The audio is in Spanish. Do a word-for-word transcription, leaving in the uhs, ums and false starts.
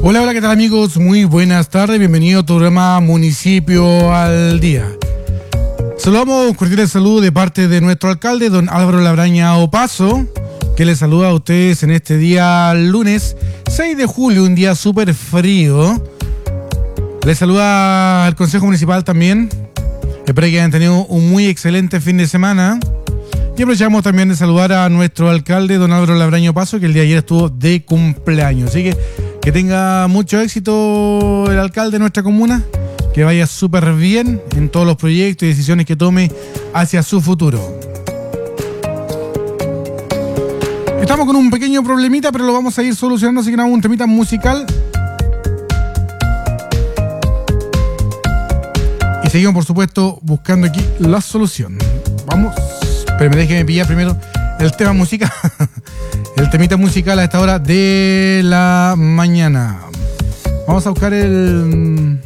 Hola, hola, ¿qué tal amigos? Muy buenas tardes, bienvenido a tu programa Municipio al Día. Saludamos un cordial saludo de parte de nuestro alcalde, don Álvaro Labraña Opazo, que les saluda a ustedes en este día lunes seis de julio, un día súper frío. Les saluda al Consejo Municipal también. Espero que hayan tenido un muy excelente fin de semana. Y aprovechamos también de saludar a nuestro alcalde, don Álvaro Labraña Opazo, que el día de ayer estuvo de cumpleaños. Así que que tenga mucho éxito el alcalde de nuestra comuna, que vaya súper bien en todos los proyectos y decisiones que tome hacia su futuro. Estamos con un pequeño problemita, pero lo vamos a ir solucionando, así que nos vamos a un temita musical. Y seguimos, por supuesto, buscando aquí la solución. Vamos, pero me déjenme pillar primero el tema musical. El temita musical a esta hora de la mañana. Vamos a buscar el...